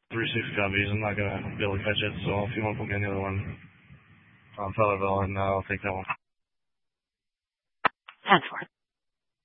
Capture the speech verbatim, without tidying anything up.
three six copies. I'm not going to be able to catch it, so if you want to put me on the other one, um, Fowlerville, and uh, I'll take that one. ten four.